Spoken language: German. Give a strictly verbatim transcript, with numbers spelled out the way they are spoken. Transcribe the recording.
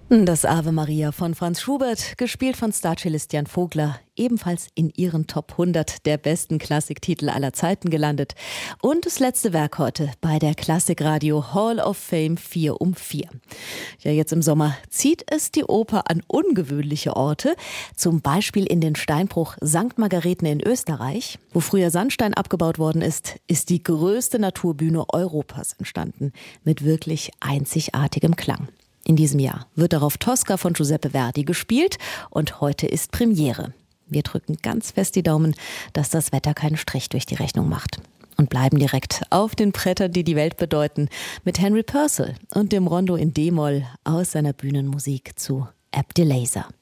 Das Ave Maria von Franz Schubert, gespielt von Starcellist Jan Vogler, ebenfalls in ihren Top hundert der besten Klassiktitel aller Zeiten gelandet. Und das letzte Werk heute bei der Klassikradio Hall of Fame vier um vier. Ja, jetzt im Sommer zieht es die Oper an ungewöhnliche Orte, zum Beispiel in den Steinbruch Sankt Margarethen in Österreich. Wo früher Sandstein abgebaut worden ist, ist die größte Naturbühne Europas entstanden, mit wirklich einzigartigem Klang. In diesem Jahr wird darauf Tosca von Giuseppe Verdi gespielt und heute ist Premiere. Wir drücken ganz fest die Daumen, dass das Wetter keinen Strich durch die Rechnung macht. Und bleiben direkt auf den Brettern, die die Welt bedeuten, mit Henry Purcell und dem Rondo in D-Moll aus seiner Bühnenmusik zu Abdelazar.